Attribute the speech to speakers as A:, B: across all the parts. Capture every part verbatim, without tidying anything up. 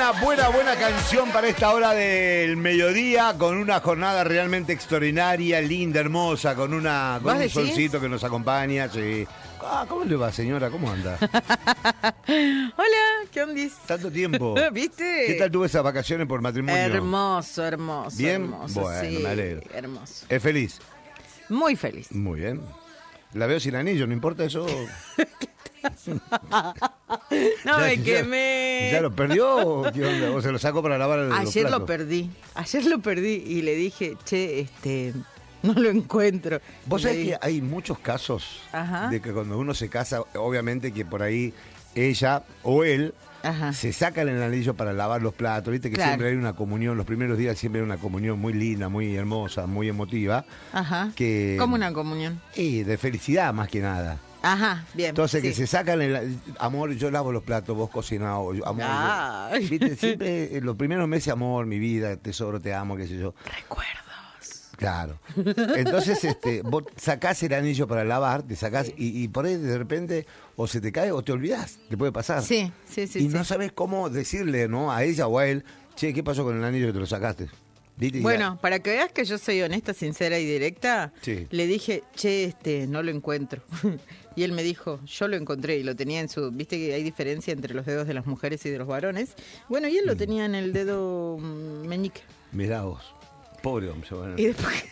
A: buena, buena, buena canción para esta hora del mediodía, con una jornada realmente extraordinaria, linda, hermosa, con una con un
B: decís?
A: solcito que nos acompaña. Sí. Ah, ¿cómo le va, señora? ¿Cómo anda?
B: Hola, ¿qué ondis?
A: Tanto tiempo.
B: ¿Viste?
A: ¿Qué tal tuvo esas vacaciones por matrimonio?
B: Hermoso, hermoso.
A: ¿Bien?
B: Hermoso,
A: Bueno,
B: sí,
A: me alegro.
B: hermoso.
A: ¿Es feliz?
B: Muy feliz.
A: Muy bien. La veo sin anillo, ¿no importa eso?
B: No
A: Ya-
B: me
A: ya-
B: quemé.
A: ¿Ya lo perdió o qué onda? ¿O se lo sacó para lavar los
B: Ayer
A: platos?
B: lo perdí. Ayer lo perdí y le dije, che, este, no lo encuentro.
A: Vos
B: Y le
A: sabés que
B: dije,
A: hay muchos casos
B: Ajá.
A: de que cuando uno se casa, obviamente que por ahí ella o él
B: Ajá.
A: se sacan el anillo para lavar los platos. Viste que
B: Claro.
A: siempre hay una comunión, los primeros días siempre hay una comunión muy linda, muy hermosa, muy emotiva.
B: Ajá.
A: Que,
B: Como una comunión.
A: Y de felicidad más que nada.
B: Ajá, bien.
A: Entonces que
B: sí.
A: se sacan el amor, yo lavo los platos, vos cocinás, o yo- amor. yo-
B: Ay.
A: Viste, siempre en los primeros meses, amor, mi vida, tesoro, te amo, qué sé yo.
B: Recuerdos.
A: Claro. Entonces, este, vos sacás el anillo para lavar, te sacás y, y por ahí de repente o se te cae o te olvidás, te puede pasar.
B: Sí, sí, sí.
A: y
B: sí.
A: no sabes cómo decirle, ¿no? A ella o a él, che, ¿qué pasó con el anillo que te lo sacaste? ¿Viste? Y
B: Bueno, para que veas que yo soy honesta, sincera y directa,
A: Sí.
B: le dije, che, este, no lo encuentro. Y él me dijo, yo lo encontré y lo tenía en su... Viste que hay diferencia entre los dedos de las mujeres y de los varones. Bueno, y él lo tenía en el dedo mm, meñique.
A: ya, mirá vos, pobre hombre. Bueno.
B: Y después...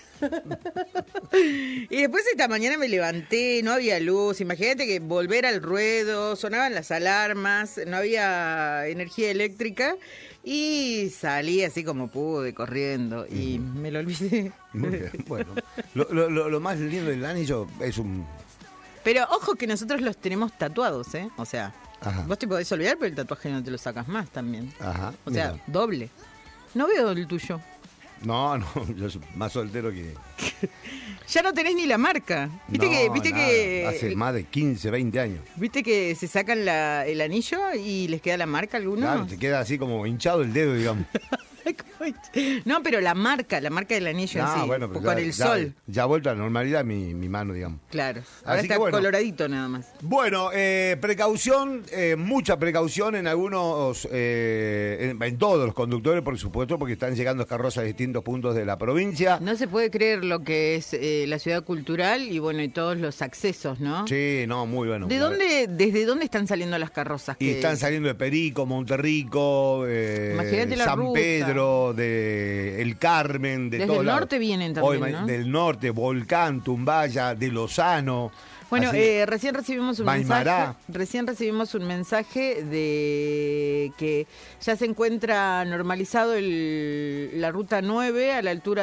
B: y después esta mañana me levanté, no había luz, imagínate que volver al ruedo, sonaban las alarmas, no había energía eléctrica y salí así como pude corriendo y me lo olvidé.
A: Muy bien, bueno. Lo, lo- lo- lo más lindo del anillo es un...
B: Pero ojo que nosotros los tenemos tatuados, ¿eh? O sea,
A: Ajá.
B: vos te podés olvidar, pero el tatuaje no te lo sacas más también.
A: Ajá.
B: O sea,
A: mira.
B: doble. No veo el tuyo.
A: No, no, yo soy más soltero que...
B: Ya no tenés ni la marca. Viste
A: No,
B: que, viste
A: nada,
B: que,
A: hace más de quince, veinte años.
B: viste que se sacan la- el anillo y les queda la marca a algunos.
A: Claro, te queda así como hinchado el dedo, digamos.
B: No, pero la marca, la marca del anillo
A: Ah,
B: en sí,
A: bueno, pero
B: con
A: ya-
B: el
A: ya-
B: sol.
A: Ya ha vuelto a la normalidad mi, mi mano, digamos.
B: Claro. Ahora
A: Así que
B: está
A: bueno.
B: coloradito nada más.
A: Bueno, eh, precaución, eh, mucha precaución en algunos, eh, en, en todos los conductores, por supuesto, porque están llegando carrozas a distintos puntos de la provincia.
B: No se puede creer lo que es eh, la ciudad cultural y bueno, y todos los accesos, ¿no?
A: Sí, no, muy bueno.
B: ¿De dónde, desde dónde están saliendo las carrozas?
A: Y
B: que-
A: están saliendo de Perico, Monterrico, eh,
B: Imagínate la
A: San
B: ruta.
A: Pedro, de El Carmen, de
B: Desde
A: todos
B: el
A: lados.
B: norte vienen también,
A: Hoy,
B: ¿no?
A: Del norte, Volcán, Tumbaya, de Lozano.
B: Bueno,
A: Así-
B: eh, recién recibimos un
A: Maimará.
B: mensaje. Recién recibimos un mensaje de que ya se encuentra normalizado el- la ruta nueve a la altura